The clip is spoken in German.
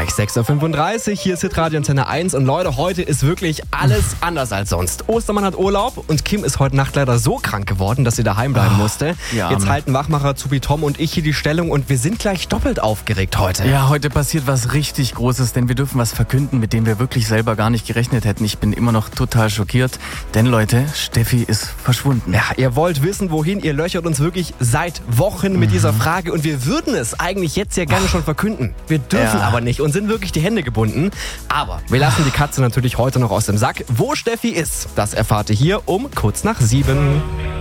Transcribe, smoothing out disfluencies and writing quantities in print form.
gleich 6.35 Uhr, hier ist Hitradio Antenne 1 und Leute, heute ist wirklich alles anders als sonst. Ostermann hat Urlaub und Kim ist heute Nacht leider so krank geworden, dass sie daheim bleiben musste. ja, Jetzt halten Wachmacher Zubi Tom und ich hier die Stellung und wir sind gleich doppelt aufgeregt heute. Ja, heute passiert was richtig Großes, denn wir dürfen was verkünden, mit dem wir wirklich selber gar nicht gerechnet hätten. Ich bin immer noch total schockiert, denn Leute, Steffi ist verschwunden. Ja, ihr wollt wissen, wohin, ihr löchert uns wirklich seit Wochen mit dieser Frage und wir würden es eigentlich jetzt ja gerne schon verkünden. Wir dürfen aber nicht und sind wirklich die Hände gebunden. Aber wir lassen die Katze natürlich heute noch aus dem Sack. Wo Steffi ist, das erfahrt ihr hier um kurz nach 7.